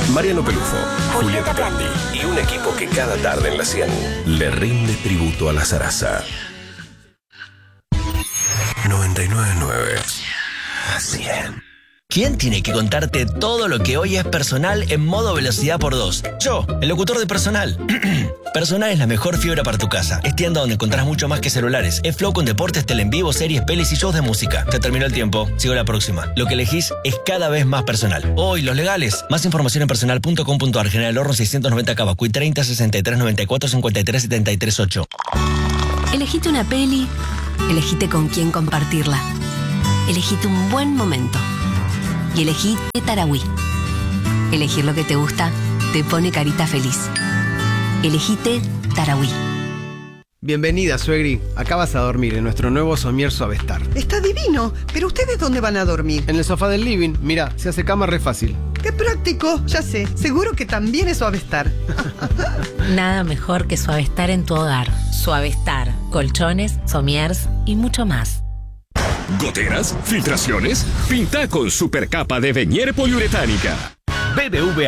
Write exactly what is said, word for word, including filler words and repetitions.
Mariano Pelufo, Julieta Prandi y un equipo que cada tarde en la cien le rinde tributo a la zaraza. noventa y nueve punto nueve cien. ¿Quién tiene que contarte todo lo que hoy es Personal en modo velocidad por dos? Yo, el locutor de Personal. Personal es la mejor fibra para tu casa. Es tienda donde encontrás mucho más que celulares. Es Flow con deportes, tele en vivo, series, pelis y shows de música. Te terminó el tiempo. Sigo la próxima. Lo que elegís es cada vez más Personal. Hoy, los legales. Más información en personal punto com punto a r. General Horno seiscientos noventa Cavacuy treinta sesenta y tres noventa y cuatro cincuenta y tres setenta y tres ocho. Elegite una peli. Elegite con quién compartirla. Elegite un buen momento. Y elegí Tarahui. Elegir lo que te gusta te pone carita feliz. Elegite Tarahui. Bienvenida, suegri. Acá vas a dormir en nuestro nuevo somier Suavestar. Está divino. ¿Pero ustedes dónde van a dormir? En el sofá del living. Mira, se hace cama re fácil. ¡Qué práctico! Ya sé. Seguro que también es Suavestar. Nada mejor que Suavestar en tu hogar. Suavestar. Colchones, somiers y mucho más. ¿Goteras? ¿Filtraciones? Pinta con supercapa de Venier poliuretánica. B B V A